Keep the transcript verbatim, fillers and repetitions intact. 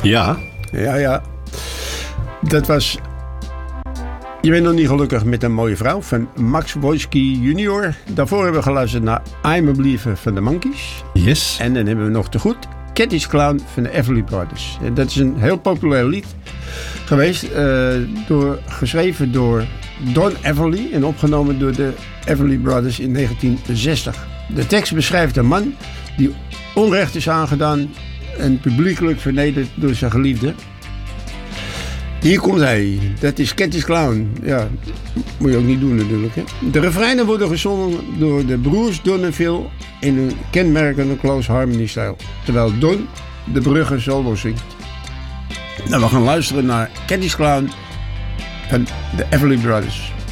Ja. Ja, ja. Dat was... Je bent nog niet gelukkig met een mooie vrouw van Max Wojcicki junior. Daarvoor hebben we geluisterd naar I'm a Believer van de Monkees. Yes. En dan hebben we nog te goed Cat is Clown van de Everly Brothers. En dat is een heel populair lied geweest. Uh, door, geschreven door Don Everly en opgenomen door de Everly Brothers in negentien zestig. De tekst beschrijft een man die onrecht is aangedaan en publiekelijk vernederd door zijn geliefde. Hier komt hij. Dat is Cat is Clown. Ja, moet je ook niet doen natuurlijk. Hè? De refreinen worden gezongen door de broers Donneville in een kenmerkende close harmony stijl. Terwijl Don de bruggen solo zingt. Nou, we gaan luisteren naar Cat is Clown van de Everly Brothers.